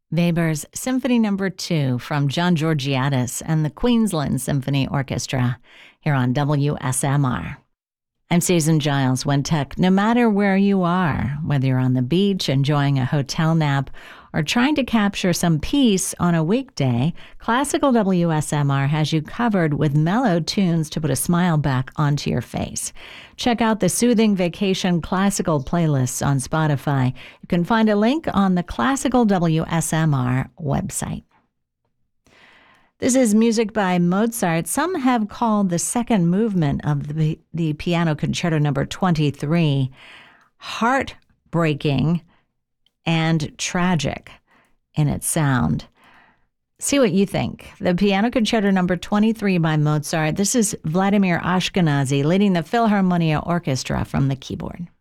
Weber's Symphony No. 2 from John Georgiadis and the Queensland Symphony Orchestra here on WSMR. I'm Susan Giles, Wintec. No matter where you are, whether you're on the beach enjoying a hotel nap or trying to capture some peace on a weekday, Classical WSMR has you covered with mellow tunes to put a smile back onto your face. Check out the Soothing Vacation Classical playlists on Spotify. You can find a link on the Classical WSMR website. This is music by Mozart. Some have called the second movement of the Piano Concerto No. 23 heartbreaking and tragic in its sound. See what you think. The Piano Concerto No. 23 by Mozart. This is Vladimir Ashkenazy leading the Philharmonia Orchestra from the keyboard.